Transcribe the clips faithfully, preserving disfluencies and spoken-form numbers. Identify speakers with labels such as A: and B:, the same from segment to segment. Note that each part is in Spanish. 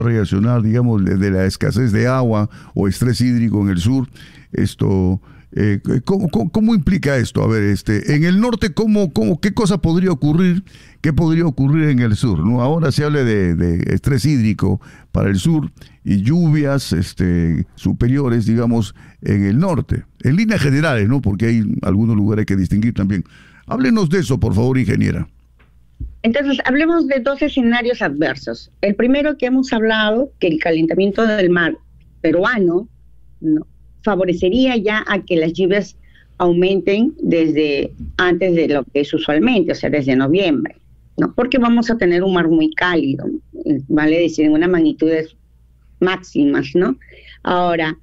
A: reaccionar, digamos, de, de la escasez de agua o estrés hídrico en el sur? Esto, eh, ¿cómo, cómo, ¿Cómo implica esto? A ver, este, en el norte, ¿cómo, cómo, ¿qué cosa podría ocurrir? ¿Qué podría ocurrir en el sur? ¿No? Ahora se habla de, de estrés hídrico para el sur y lluvias este, superiores, digamos, en el norte. En líneas generales, ¿no? Porque hay algunos lugares que distinguir también. Háblenos de eso, por favor, ingeniera.
B: Entonces, hablemos de dos escenarios adversos. El primero que hemos hablado, que el calentamiento del mar peruano, ¿no?, favorecería ya a que las lluvias aumenten desde antes de lo que es usualmente, o sea, desde noviembre, ¿no? Porque vamos a tener un mar muy cálido, vale decir, en unas magnitudes máximas, ¿no? Ahora,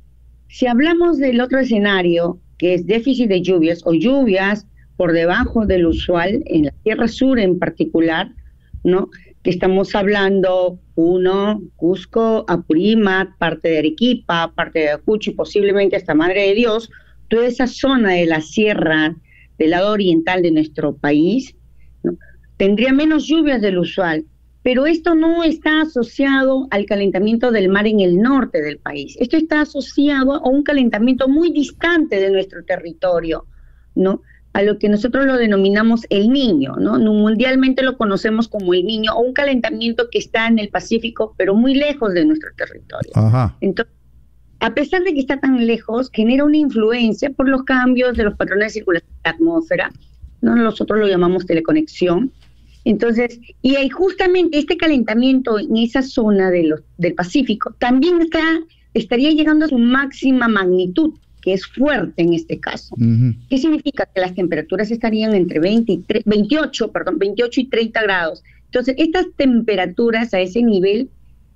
B: si hablamos del otro escenario, que es déficit de lluvias o lluvias por debajo del usual, en la Sierra Sur en particular, ¿no?, que estamos hablando, uno, Cusco, Apurímac, parte de Arequipa, parte de Ayacucho y posiblemente hasta Madre de Dios, toda esa zona de la sierra del lado oriental de nuestro país, ¿no?, tendría menos lluvias del usual, pero esto no está asociado al calentamiento del mar en el norte del país. Esto está asociado a un calentamiento muy distante de nuestro territorio, ¿no?, a lo que nosotros lo denominamos el Niño, ¿no? Mundialmente lo conocemos como el Niño, o un calentamiento que está en el Pacífico, pero muy lejos de nuestro territorio.
A: Ajá.
B: Entonces, a pesar de que está tan lejos, genera una influencia por los cambios de los patrones de circulación de la atmósfera, ¿no? Nosotros lo llamamos teleconexión. Entonces, y hay justamente este calentamiento en esa zona de los, del Pacífico también está, estaría llegando a su máxima magnitud, que es fuerte en este caso. Uh-huh. ¿Qué significa? Que las temperaturas estarían entre veinte, veintiocho, perdón, veintiocho y treinta grados. Entonces, estas temperaturas a ese nivel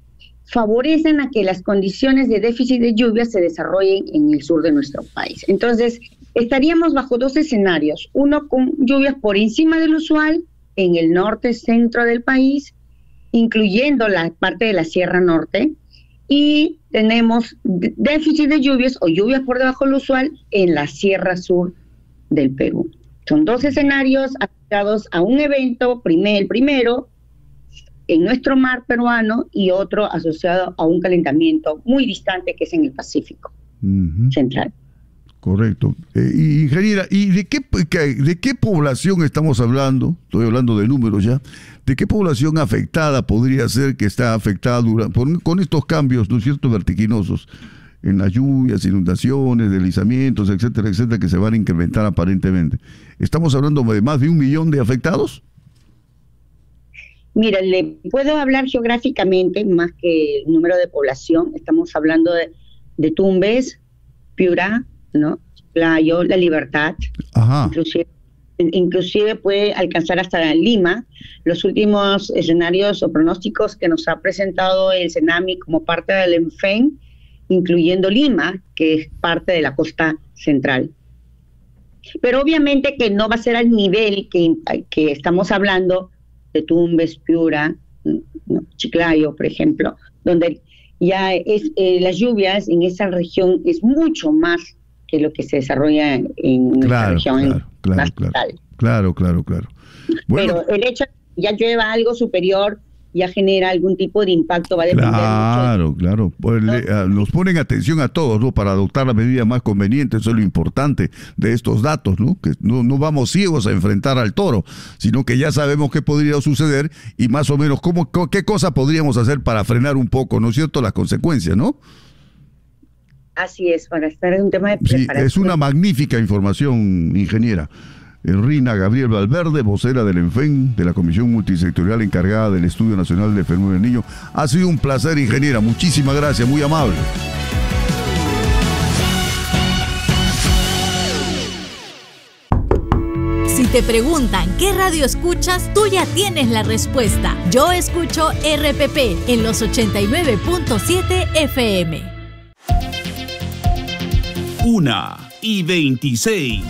B: favorecen a que las condiciones de déficit de lluvia se desarrollen en el sur de nuestro país. Entonces, estaríamos bajo dos escenarios, uno con lluvias por encima del usual en el norte centro del país, incluyendo la parte de la Sierra Norte, y tenemos déficit de lluvias o lluvias por debajo del usual en la Sierra Sur del Perú. Son dos escenarios asociados a un evento, primer, el primero en nuestro mar peruano y otro asociado a un calentamiento muy distante que es en el Pacífico uh-huh. central.
A: Correcto. Eh, ingeniera, ¿y de qué, de qué población estamos hablando? Estoy hablando de números ya. ¿De qué población afectada podría ser que está afectada durante, por, con estos cambios, ¿no es cierto?, vertiginosos en las lluvias, inundaciones, deslizamientos, etcétera, etcétera, que se van a incrementar aparentemente? ¿Estamos hablando de más de un millón de afectados?
B: Mira, le puedo hablar geográficamente más que el número de población. Estamos hablando de, de Tumbes, Piura, ¿no?, Chiclayo, La Libertad. Ajá. Inclusive, inclusive puede alcanzar hasta Lima. Los últimos escenarios o pronósticos que nos ha presentado el CENAMI como parte del ENFEN, incluyendo Lima, que es parte de la costa central. Pero obviamente que no va a ser al nivel que, que estamos hablando de Tumbes, Piura, ¿no?, Chiclayo, por ejemplo, donde ya es eh, las lluvias en esa región es mucho más que lo que se desarrolla en, en nuestra
A: claro,
B: región.
A: Claro,
B: en
A: claro, claro, claro, claro, claro. Bueno,
B: pero el hecho de que ya llueva algo superior ya genera algún tipo de impacto, va a depender
A: claro,
B: mucho.
A: Claro, claro. Pues ¿no? le, uh, nos ponen atención a todos, ¿no?, para adoptar la medida más conveniente. Eso es lo importante de estos datos, ¿no? Que no, no vamos ciegos a enfrentar al toro, sino que ya sabemos qué podría suceder y más o menos cómo, qué cosa podríamos hacer para frenar un poco, ¿no es cierto?, las consecuencias, ¿no?
B: Así es, para estar en un tema de preparación.
A: Sí, es una magnífica información, ingeniera. Rina Gabriel Valverde, vocera del ENFEN, de la Comisión Multisectorial encargada del Estudio Nacional de Fenómeno del Niño. Ha sido un placer, ingeniera. Muchísimas gracias, muy amable.
C: Si te preguntan qué radio escuchas, tú ya tienes la respuesta. Yo escucho R P P en los ochenta y nueve punto siete F M.
D: Una y veintiséis.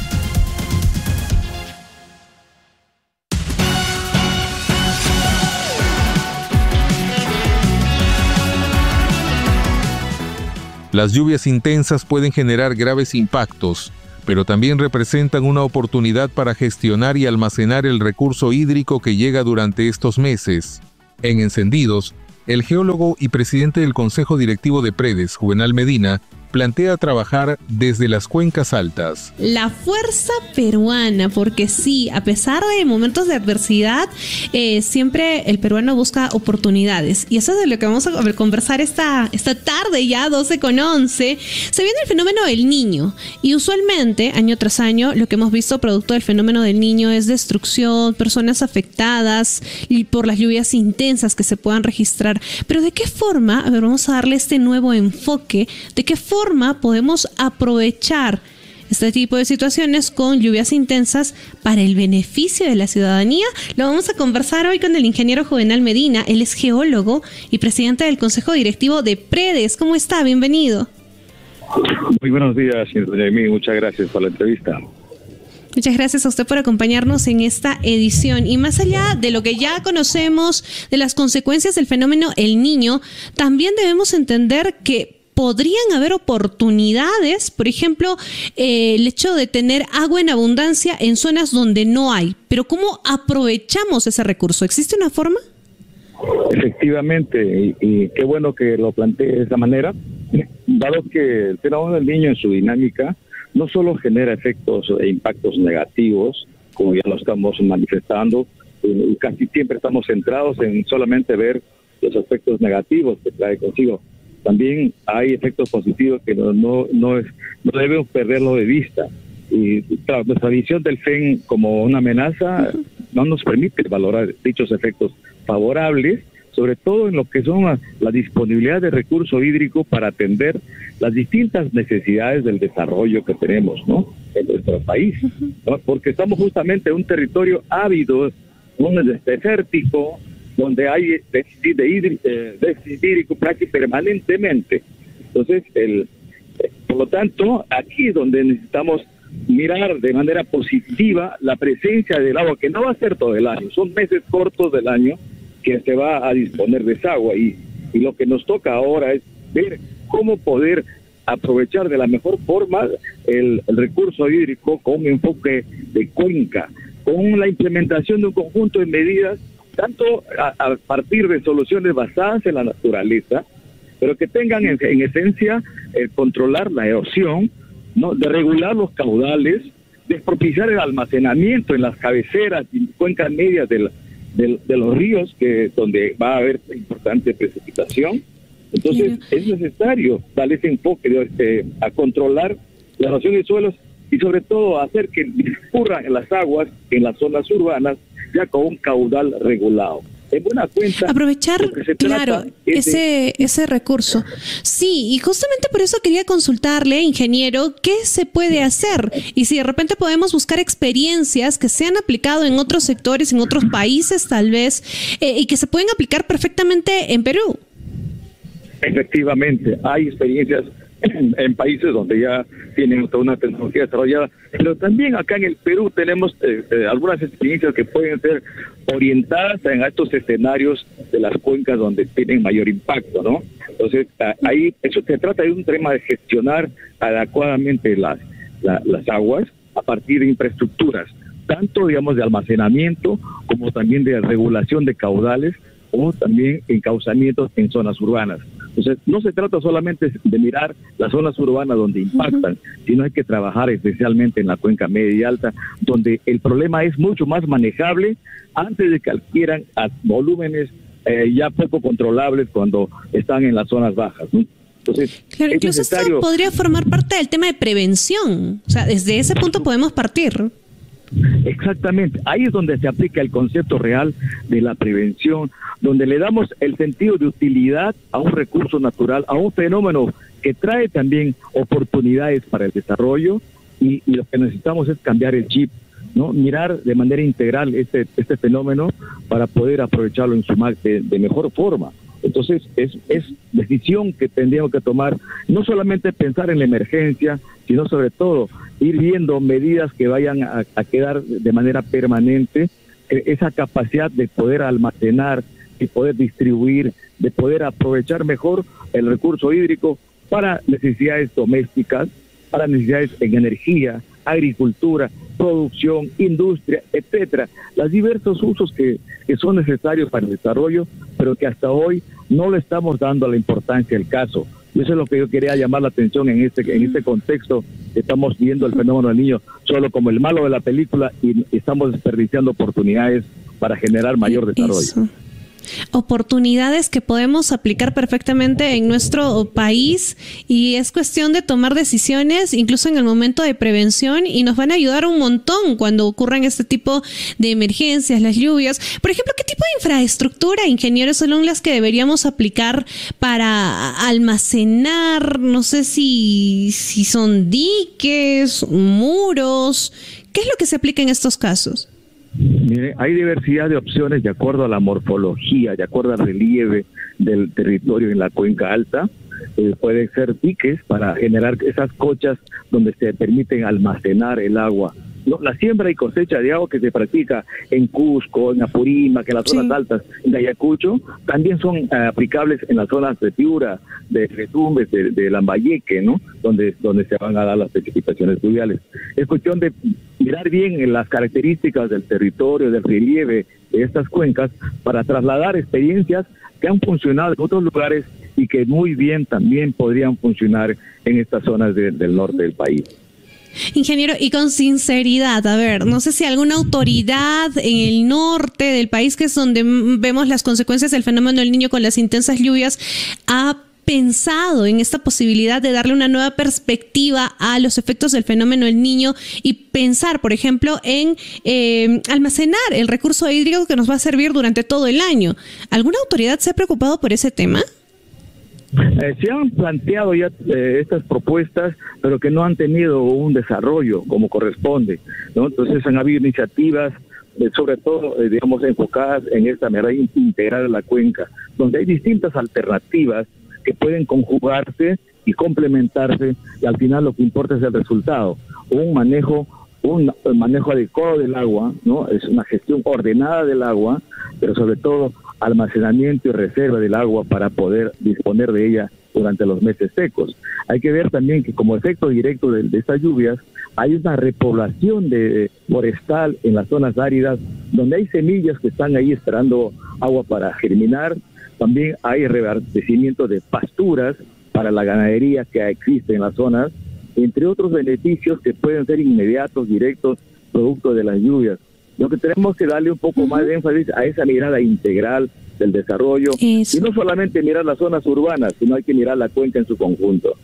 E: Las lluvias intensas pueden generar graves impactos, pero también representan una oportunidad para gestionar y almacenar el recurso hídrico que llega durante estos meses. En Encendidos, El geólogo y presidente del Consejo Directivo de Predes, Juvenal Medina, plantea trabajar desde las cuencas altas.
F: La fuerza peruana, porque sí, a pesar de momentos de adversidad, eh, siempre el peruano busca oportunidades. Y eso es de lo que vamos a conversar esta, esta tarde, ya doce con once. Se viene el fenómeno del Niño. Y usualmente, año tras año, lo que hemos visto producto del fenómeno del Niño es destrucción, personas afectadas y por las lluvias intensas que se puedan registrar. Pero ¿de qué forma? A ver, vamos a darle este nuevo enfoque. ¿De qué forma podemos aprovechar este tipo de situaciones con lluvias intensas para el beneficio de la ciudadanía? Lo vamos a conversar hoy con el ingeniero Juvenal Medina. Él es geólogo y presidente del Consejo Directivo de Predes. ¿Cómo está? Bienvenido.
G: Muy buenos días, señor Jaime. Muchas gracias por la entrevista.
F: Muchas gracias a usted por acompañarnos en esta edición. Y más allá de lo que ya conocemos de las consecuencias del fenómeno El Niño, también debemos entender que podrían haber oportunidades, por ejemplo, eh, el hecho de tener agua en abundancia en zonas donde no hay. Pero ¿cómo aprovechamos ese recurso? ¿Existe una forma?
G: Efectivamente, y, y qué bueno que lo plantee de esa manera, dado que el fenómeno del Niño en su dinámica no solo genera efectos e impactos negativos, como ya lo estamos manifestando, y casi siempre estamos centrados en solamente ver los aspectos negativos que trae consigo. También hay efectos positivos que no no no, es, no debemos perderlo de vista. Y claro, nuestra visión del F E N como una amenaza no nos permite valorar dichos efectos favorables, sobre todo en lo que son la, la disponibilidad de recurso hídrico para atender las distintas necesidades del desarrollo que tenemos, ¿no?, en nuestro país, ¿no? Porque estamos justamente en un territorio ávido, un desértico, donde hay déficit, de hídrico, eh, déficit hídrico prácticamente permanentemente. Entonces, el, eh, por lo tanto, aquí es donde necesitamos mirar de manera positiva la presencia del agua, que no va a ser todo el año, son meses cortos del año que se va a disponer de esa agua, y, y lo que nos toca ahora es ver cómo poder aprovechar de la mejor forma el, el recurso hídrico con un enfoque de cuenca, con la implementación de un conjunto de medidas tanto a, a partir de soluciones basadas en la naturaleza, pero que tengan en, en esencia el controlar la erosión, ¿no?, de regular los caudales, de propiciar el almacenamiento en las cabeceras y cuencas medias de, la, de, de los ríos, que donde va a haber importante precipitación. Entonces es necesario darle ese enfoque de, de, a controlar la erosión de suelos y sobre todo hacer que discurran las aguas en las zonas urbanas ya con un caudal regulado. En buena cuenta,
F: aprovechar, claro, ese de... ese recurso. Sí, y justamente por eso quería consultarle, ingeniero, ¿qué se puede hacer? Y si de repente podemos buscar experiencias que se han aplicado en otros sectores, en otros países tal vez, eh, y que se pueden aplicar perfectamente en Perú.
G: Efectivamente, hay experiencias en, en países donde ya tienen toda una tecnología desarrollada, pero también acá en el Perú tenemos eh, eh, algunas experiencias que pueden ser orientadas en estos escenarios de las cuencas donde tienen mayor impacto, ¿no? Entonces, a, ahí eso se trata de un tema de gestionar adecuadamente las, la, las aguas a partir de infraestructuras, tanto, digamos, de almacenamiento como también de regulación de caudales o también encauzamientos en zonas urbanas. Entonces, no se trata solamente de mirar las zonas urbanas donde impactan, uh-huh. sino hay que trabajar especialmente en la cuenca media y alta, donde el problema es mucho más manejable antes de que adquieran a volúmenes eh, ya poco controlables cuando están en las zonas bajas, ¿no? Entonces,
F: claro, incluso necesario... esto podría formar parte del tema de prevención. O sea, desde ese punto podemos partir.
G: Exactamente, ahí es donde se aplica el concepto real de la prevención, donde le damos el sentido de utilidad a un recurso natural, a un fenómeno que trae también oportunidades para el desarrollo, y, y lo que necesitamos es cambiar el chip, ¿no? Mirar de manera integral este este fenómeno para poder aprovecharlo en su de, de mejor forma. Entonces es es decisión que tendríamos que tomar, no solamente pensar en la emergencia, sino sobre todo ir viendo medidas que vayan a, a quedar de manera permanente, eh, esa capacidad de poder almacenar, de poder distribuir, de poder aprovechar mejor el recurso hídrico para necesidades domésticas, para necesidades en energía, agricultura, producción, industria, etcétera, los diversos usos que, que son necesarios para el desarrollo, pero que hasta hoy no le estamos dando la importancia al caso. Y eso es lo que yo quería llamar la atención en este en este contexto. Estamos viendo el fenómeno del niño solo como el malo de la película y estamos desperdiciando oportunidades para generar mayor desarrollo.
F: Eso. Oportunidades que podemos aplicar perfectamente en nuestro país, y es cuestión de tomar decisiones incluso en el momento de prevención, y nos van a ayudar un montón cuando ocurran este tipo de emergencias, las lluvias. Por ejemplo, ¿qué tipo de infraestructura, ingenieros, son las que deberíamos aplicar para almacenar? No sé si, si son diques, muros. ¿Qué es lo que se aplica en estos casos?
G: Mire, hay diversidad de opciones de acuerdo a la morfología, de acuerdo al relieve del territorio en la cuenca alta. Eh, pueden ser diques para generar esas cochas donde se permiten almacenar el agua. No, la siembra y cosecha de agua que se practica en Cusco, en Apurímac, en las zonas sí. altas de Ayacucho, también son eh, aplicables en las zonas de Piura, de Retumbes, de, de Lambayeque, ¿no? Donde, donde se van a dar las precipitaciones pluviales. Es cuestión de mirar bien las características del territorio, del relieve de estas cuencas, para trasladar experiencias que han funcionado en otros lugares y que muy bien también podrían funcionar en estas zonas de, del norte del país.
F: Ingeniero, y con sinceridad, a ver, no sé si alguna autoridad en el norte del país, que es donde vemos las consecuencias del fenómeno del Niño con las intensas lluvias, ha pensado en esta posibilidad de darle una nueva perspectiva a los efectos del fenómeno del Niño y pensar, por ejemplo, en eh, almacenar el recurso hídrico que nos va a servir durante todo el año. ¿Alguna autoridad se ha preocupado por ese tema?
G: Eh, se han planteado ya eh, estas propuestas, pero que no han tenido un desarrollo como corresponde, ¿no? Entonces han habido iniciativas, eh, sobre todo, eh, digamos, enfocadas en esta manera integral de la cuenca, donde hay distintas alternativas que pueden conjugarse y complementarse, y al final lo que importa es el resultado, un manejo, un manejo adecuado del agua, ¿no? Es una gestión ordenada del agua, pero sobre todo almacenamiento y reserva del agua para poder disponer de ella durante los meses secos. Hay que ver también que como efecto directo de, de estas lluvias hay una repoblación de forestal en las zonas áridas, donde hay semillas que están ahí esperando agua para germinar. También hay reabastecimiento de pasturas para la ganadería que existe en las zonas, entre otros beneficios que pueden ser inmediatos, directos, producto de las lluvias. Lo que tenemos que darle un poco uh-huh. más de énfasis a esa mirada integral del desarrollo, Eso. y no solamente mirar las zonas urbanas, sino hay que mirar la cuenca en su conjunto.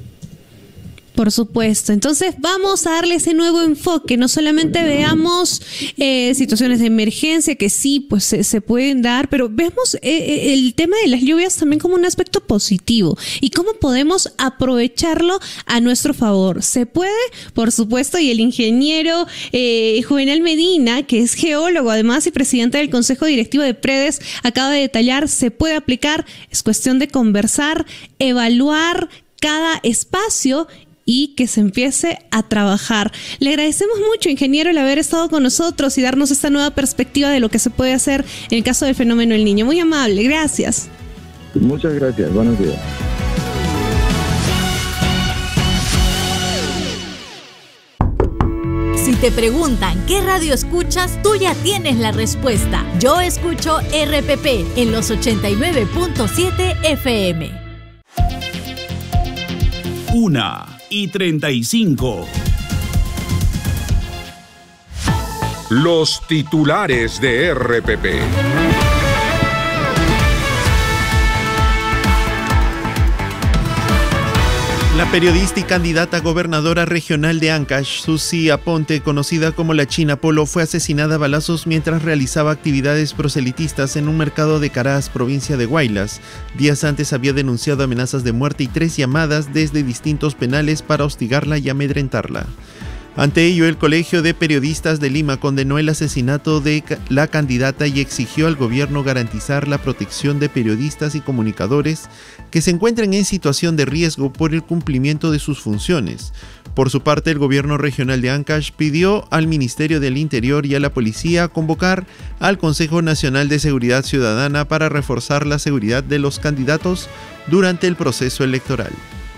F: Por supuesto. Entonces vamos a darle ese nuevo enfoque. No solamente veamos eh, situaciones de emergencia que sí, pues se, se pueden dar, pero vemos eh, el tema de las lluvias también como un aspecto positivo y cómo podemos aprovecharlo a nuestro favor. Se puede, por supuesto, y el ingeniero eh, Juvenal Medina, que es geólogo además y presidente del Consejo Directivo de Predes, acaba de detallar, se puede aplicar. Es cuestión de conversar, evaluar cada espacio y que se empiece a trabajar. Le agradecemos mucho, ingeniero, el haber estado con nosotros y darnos esta nueva perspectiva de lo que se puede hacer en el caso del fenómeno del Niño. Muy amable, gracias.
G: Muchas gracias, buenos días.
C: Si te preguntan qué radio escuchas, tú ya tienes la respuesta. Yo escucho R P P en los ochenta y nueve punto siete F M.
D: Una y treinta y cinco.
H: Los titulares de R P P.
I: La periodista y candidata a gobernadora regional de Ancash, Susi Aponte, conocida como la China Polo, fue asesinada a balazos mientras realizaba actividades proselitistas en un mercado de Caraz, provincia de Huaylas. Días antes había denunciado amenazas de muerte y tres llamadas desde distintos penales para hostigarla y amedrentarla. Ante ello, el Colegio de Periodistas de Lima condenó el asesinato de la candidata y exigió al gobierno garantizar la protección de periodistas y comunicadores que se encuentren en situación de riesgo por el cumplimiento de sus funciones. Por su parte, el gobierno regional de Ancash pidió al Ministerio del Interior y a la policía convocar al Consejo Nacional de Seguridad Ciudadana para reforzar la seguridad de los candidatos durante el proceso electoral.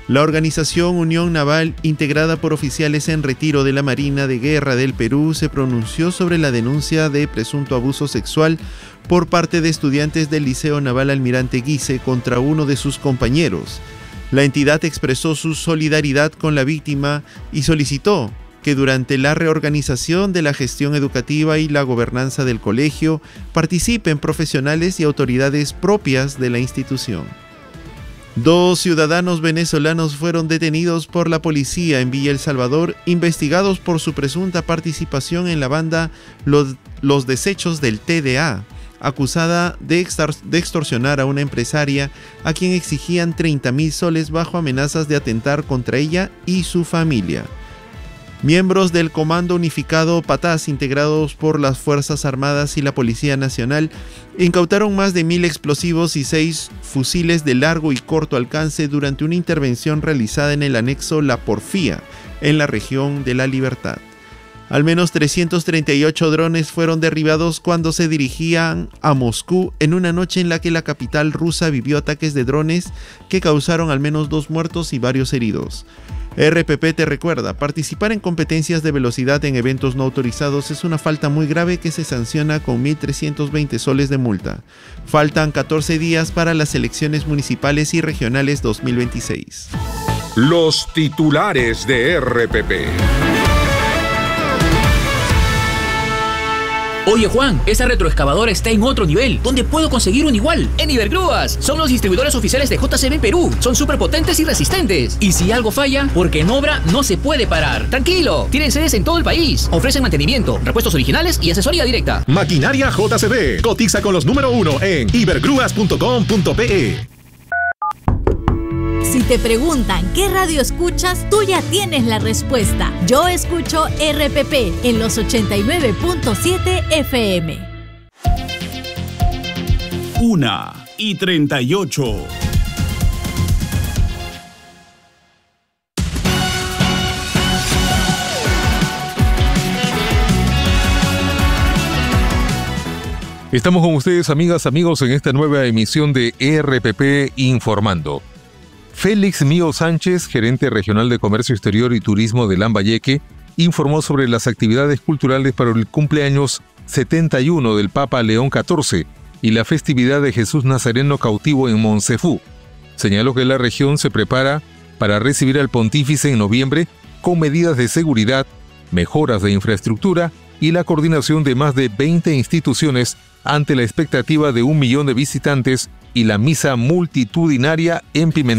I: La organización Unión Naval, integrada por oficiales en retiro de la Marina de Guerra del Perú, se pronunció sobre la denuncia de presunto abuso sexual por parte de estudiantes del Liceo Naval Almirante Guise contra uno de sus compañeros. La entidad expresó su solidaridad con la víctima y solicitó que durante la reorganización de la gestión educativa y la gobernanza del colegio participen profesionales y autoridades propias de la institución. Dos ciudadanos venezolanos fueron detenidos por la policía en Villa El Salvador, investigados por su presunta participación en la banda Los, Los Desechos del T D A, acusada de, extor- de extorsionar a una empresaria a quien exigían treinta mil soles bajo amenazas de atentar contra ella y su familia. Miembros del Comando Unificado Patás, integrados por las Fuerzas Armadas y la Policía Nacional, incautaron más de mil explosivos y seis fusiles de largo y corto alcance durante una intervención realizada en el anexo La Porfía, en la región de La Libertad. Al menos trescientos treinta y ocho drones fueron derribados cuando se dirigían a Moscú en una noche en la que la capital rusa vivió ataques de drones que causaron al menos dos muertos y varios heridos. R P P te recuerda, participar en competencias de velocidad en eventos no autorizados es una falta muy grave que se sanciona con mil trescientos veinte soles de multa. Faltan catorce días para las elecciones municipales y regionales dos mil veintiséis.
H: Los titulares de R P P.
J: Oye Juan, esa retroexcavadora está en otro nivel. ¿Dónde puedo conseguir un igual? En Ibergrúas. Son los distribuidores oficiales de J C B Perú. Son súper potentes y resistentes. Y si algo falla, porque en obra no se puede parar. Tranquilo, tienen sedes en todo el país. Ofrecen mantenimiento, repuestos originales y asesoría directa.
K: Maquinaria J C B. Cotiza con los número uno en ibergrúas punto com punto pe.
C: Si te preguntan qué radio escuchas, tú ya tienes la respuesta. Yo escucho R P P en los ochenta y nueve punto siete F M.
D: Una y treinta y ocho.
E: Estamos con ustedes, amigas, amigos, en esta nueva emisión de R P P Informando. Félix Mío Sánchez, gerente regional de Comercio Exterior y Turismo de Lambayeque, informó sobre las actividades culturales para el cumpleaños setenta y uno del Papa León catorce y la festividad de Jesús Nazareno cautivo en Moncefú. Señaló que la región se prepara para recibir al pontífice en noviembre con medidas de seguridad, mejoras de infraestructura y la coordinación de más de veinte instituciones ante la expectativa de un millón de visitantes y la misa multitudinaria en Pimentel.